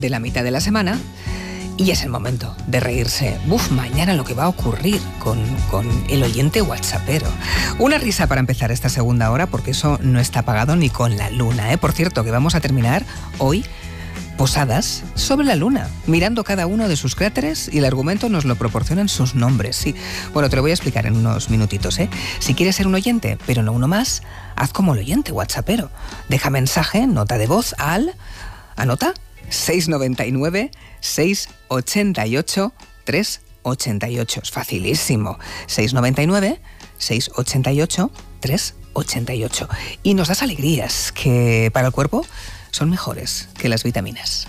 de la mitad de la semana y es el momento de reírse. Mañana lo que va a ocurrir con el oyente whatsappero. Una risa para empezar esta segunda hora, porque eso no está pagado ni con la luna, ¿eh? Por cierto, que vamos a terminar hoy posadas sobre la luna, mirando cada uno de sus cráteres, y el argumento nos lo proporcionan sus nombres, sí. Bueno, te lo voy a explicar en unos minutitos, ¿eh? Si quieres ser un oyente, pero no uno más, haz como el oyente whatsappero. Deja mensaje, nota de voz al... Anota, 699 688 388. Es facilísimo. 699 688 388. Y nos das alegrías que para el cuerpo son mejores que las vitaminas.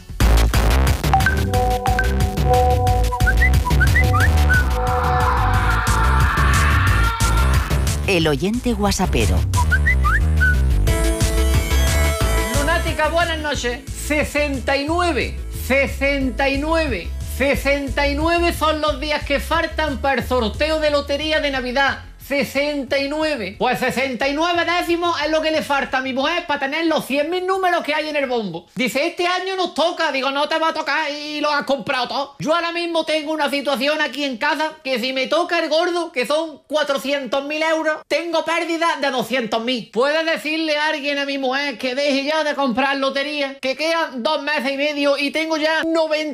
El oyente whatsappero. Lunática, buenas noches. 69 son los días que faltan para el sorteo de lotería de Navidad. 69. Pues 69 décimos es lo que le falta a mi mujer para tener los 100.000 números que hay en el bombo. Dice, este año nos toca. Digo, no te va a tocar y lo has comprado todo. Yo ahora mismo tengo una situación aquí en casa que si me toca el gordo, que son 400.000 euros, tengo pérdida de 200.000. ¿Puedes decirle a alguien a mi mujer que deje ya de comprar lotería? Que quedan 2 meses y medio y tengo ya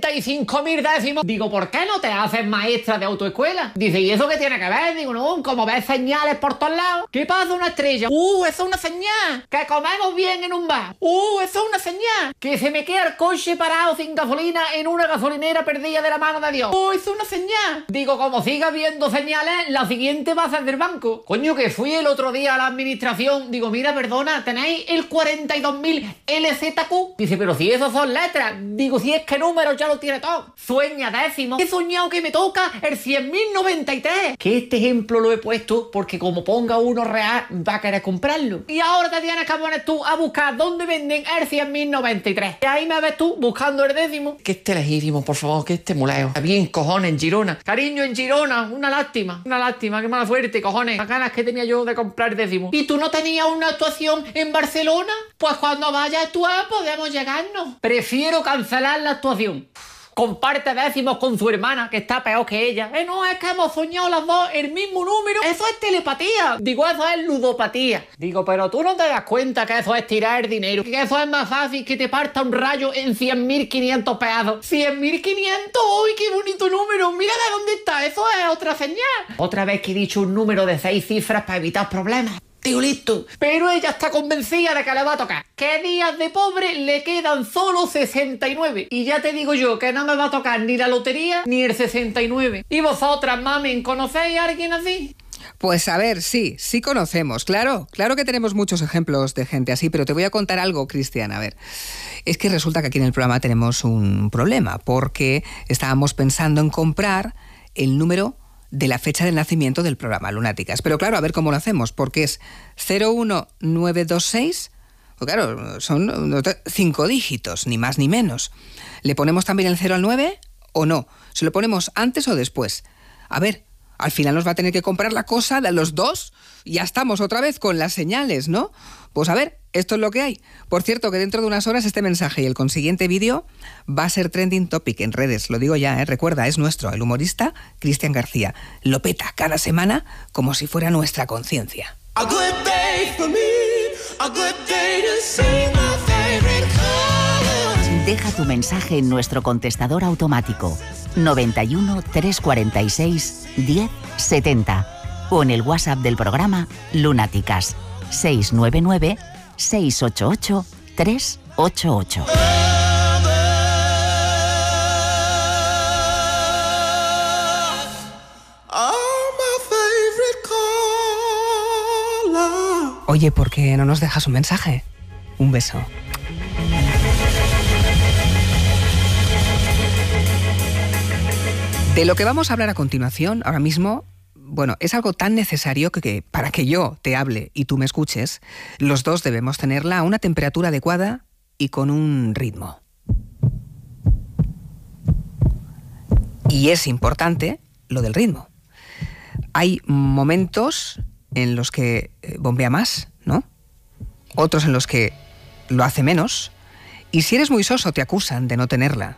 95.000 décimos. Digo, ¿por qué no te haces maestra de autoescuela? Dice, ¿y eso qué tiene que ver? Digo, no, como ves señales por todos lados. ¿Qué pasa una estrella? Eso es una señal. Que comemos bien en un bar. Eso es una señal. Que se me queda el coche parado sin gasolina en una gasolinera perdida de la mano de Dios. Eso es una señal. Digo, como siga viendo señales, la siguiente va a ser del banco. Coño, que fui el otro día a la administración. Digo, mira, perdona, tenéis el 42.000 LZQ. Dice, pero si esos son letras. Digo, si es que números ya lo tiene todo. Sueña décimo. He soñado que me toca el 100.093. Que este ejemplo lo he puesto porque como ponga uno real va a querer comprarlo. Y ahora te tienes que poner tú a buscar dónde venden el 100.093. Y ahí me ves tú buscando el décimo. Que esté legítimo, por favor, que esté muleo. Bien, cojones, en Girona. Cariño, en Girona. Una lástima, qué mala suerte, cojones. Las ganas que tenía yo de comprar décimo. ¿Y tú no tenías una actuación en Barcelona? Pues cuando vayas tú podemos llegarnos. Prefiero cancelar la actuación. Comparte décimos con su hermana, que está peor que ella. No, es que hemos soñado las dos el mismo número. Eso es telepatía. Digo, eso es ludopatía. Digo, pero tú no te das cuenta que eso es tirar dinero. Que eso es más fácil que te parta un rayo en 100.500 pedazos. 100.500, ¡uy, qué bonito número! Mira de dónde está. Eso es otra señal. Otra vez que he dicho un número de 6 cifras para evitar problemas. Digo, listo. Pero ella está convencida de que le va a tocar. ¿Qué días de pobre le quedan solo 69? Y ya te digo yo que no me va a tocar ni la lotería ni el 69. ¿Y vosotras, mami, conocéis a alguien así? Pues a ver, sí conocemos, claro que tenemos muchos ejemplos de gente así, pero te voy a contar algo, Cristian, a ver. Es que resulta que aquí en el programa tenemos un problema, porque estábamos pensando en comprar el número de la fecha de nacimiento del programa Lunáticas. Pero claro, a ver cómo lo hacemos, porque es 01926, pues claro, son 5 dígitos, ni más ni menos. ¿Le ponemos también el 0 al 9 o no? ¿Se lo ponemos antes o después? A ver, al final nos va a tener que comprar la cosa de los dos y ya estamos otra vez con las señales, ¿no? Pues a ver, esto es lo que hay. Por cierto, que dentro de unas horas este mensaje y el consiguiente vídeo va a ser trending topic en redes. Lo digo ya, recuerda, es nuestro, el humorista Cristian García. Lo peta cada semana como si fuera nuestra conciencia. Deja tu mensaje en nuestro contestador automático 91 346 1070 o en el WhatsApp del programa Lunáticas 699 688 388. Oye, ¿por qué no nos dejas un mensaje? Un beso. De lo que vamos a hablar a continuación, ahora mismo, bueno, es algo tan necesario que para que yo te hable y tú me escuches, los dos debemos tenerla a una temperatura adecuada y con un ritmo. Y es importante lo del ritmo. Hay momentos en los que bombea más, ¿no? Otros en los que lo hace menos Y si eres muy soso te acusan de no tenerla.